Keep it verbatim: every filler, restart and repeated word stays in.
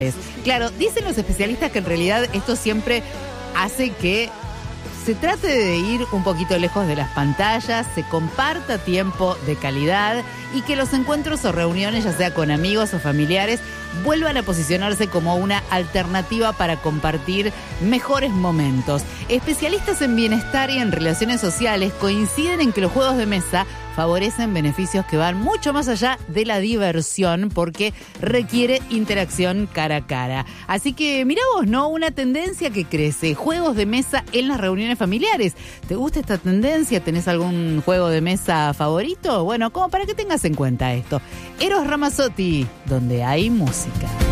Claro, dicen los especialistas que en realidad esto siempre hace que se trate de ir un poquito lejos de las pantallas, se comparta tiempo de calidad y que los encuentros o reuniones, ya sea con amigos o familiares, vuelvan a posicionarse como una alternativa para compartir mejores momentos. Especialistas en bienestar y en relaciones sociales coinciden en que los juegos de mesa favorecen beneficios que van mucho más allá de la diversión porque requiere interacción cara a cara. Así que mirá vos, ¿no? Una tendencia que crece. Juegos de mesa en las reuniones familiares. ¿Te gusta esta tendencia? ¿Tenés algún juego de mesa favorito? Bueno, como para que tengas en cuenta esto. Eros Ramazzotti, donde hay música.